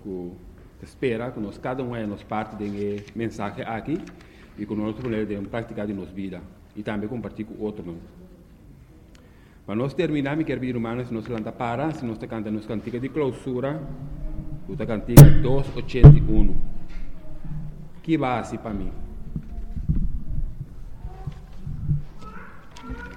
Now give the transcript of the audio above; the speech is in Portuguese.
que espera que nós, cada um é nos parte de mensagem aqui e que nós podemos praticar em nossa vida e também compartilhar com outros. Para nós terminar, me quero vir humanos, se nós canta para, se nós canta nos cantiga de clausura, o cantiga 281. Que base para mim?